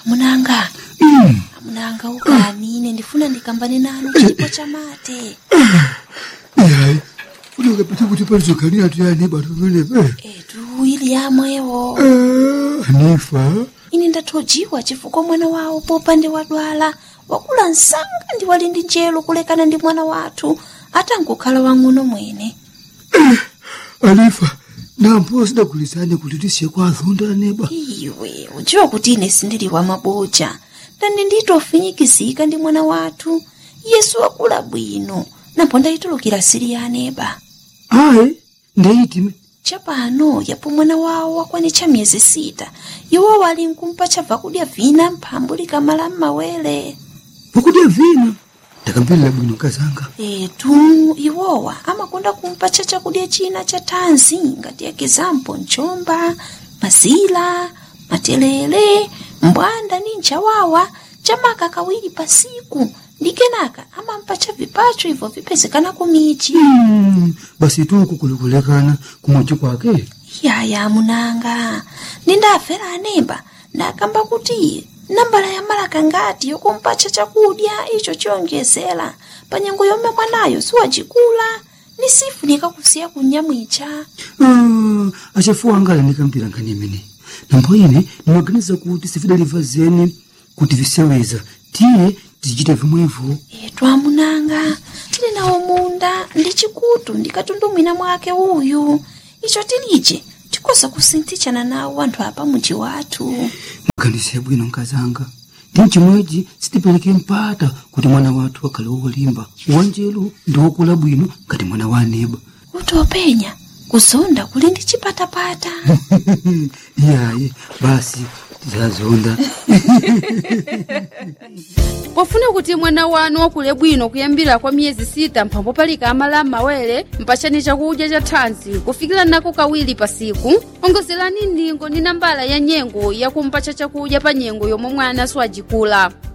Munanga. Munanga ukani ine ndifuna ndikambane nanu chipo cha mate. Yayi. Unoke pete kuti palizokani atu yani batu vile. Etu ili yamwewo. Hanifa. Ine ndathojiwa chifukwa mwana wawo popande wadwala. Wakula nsanga ndi wali ndi njelo kulekana ndi mwana wathu. Atangokhala wang'ono mwene. Hanifa. Nampo sidakulizane kuti tisiye kwa azonda neba. Iwe, ujiwa kuti ine sindili wa maboja. Ndani nditofinyikizika ndi mwana wathu. Yesu wakula bwino. Napo ndayitulukira siri ya neba. Ayi, ndayiti. Chapano, yapo mwana wawo wakwanitcha miyezi 6. Iwo wali nkumpa chakudya vina mphambu likamala m'mawere. Vakudya vina? Ndakambirira bwino kazanga. Etu, iwowa amakonda kumpa chakudya china cha thanzi ngati example nchomba, mazila, matelele, mbwanda ni nchawawa, chamaka kawiri pasiku. Ndi kenaka amampa vipacho hivyo vipezekana kumichi. Basi tu kukulekana kumochi kwake. Yaya munanga, nindafera anemba, nakamba kuti nambala ya malaka ngati yokumpacha chakudya icho chiyongezera panyengo yomwe mwanayo siwachikula nisifunika kusiya kunyamwicha. Achafuwa angala nikambira nkanimene. Nampo ine nimaganiza kuti sifidaliva zeni kuti viseweza. Tiye tichite vimwevo. Etu amunanga, tili nawo munda ndi chikutu ndikatundumwina mwake uyu. Icho tilije tikosa kusinthitshana nawo anthu apa muji wathu. Maganize bwino nkazanga. Ndi chimwechi sitipeleke mpata kuti mwana wathu wakale wolimba. Wanjelu ndi wokula bwino ngati mwana wa neba. Utopenya kuzonda kuli ndi chipatapata. Iyaye basi tizazonda. Pofuna kuti mwana wanu wakule bwino kuyambira kwa miyezi 6 mphambo palika amala m'mawere mpachani chakudya cha thanzi kufikira nako kawiri pasiku. Ongozerani ndingo ndi nambala ya nyengo yakumpacha chakudya pa nyengo yomwe mwana siwajikula.